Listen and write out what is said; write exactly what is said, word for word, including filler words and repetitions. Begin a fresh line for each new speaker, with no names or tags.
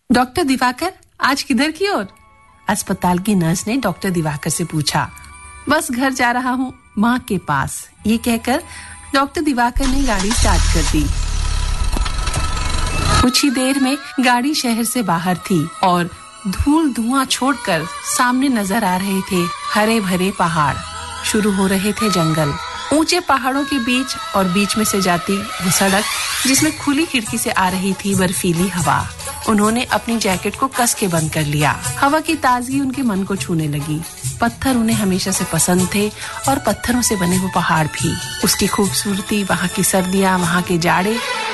Doctor Diwakar, आज किधर की ओर? अस्पताल की नर्स ने डॉक्टर दिवाकर से पूछा। बस घर जा रहा हूँ, माँ के पास, ये कहकर डॉक्टर दिवाकर ने गाड़ी स्टार्ट कर दी। कुछ ही देर में गाड़ी शहर से बाहर थी और धूल धुआं छोड़कर सामने नजर आ रहे थे हरे भरे पहाड़। शुरू हो रहे थे जंगल, ऊंचे पहाड़ों के बीच और बीच में से जाती वो सड़क जिसमें खुली खिड़की से आ रही थी बर्फीली हवा। उन्होंने अपनी जैकेट को कस के बंद कर लिया। हवा की ताजगी उनके मन को छूने लगी। पत्थर उन्हें हमेशा से पसंद थे और पत्थरों से बने वो पहाड़ भी। उसकी खूबसूरती, वहाँ की सर्दियाँ, वहाँ के जाड़े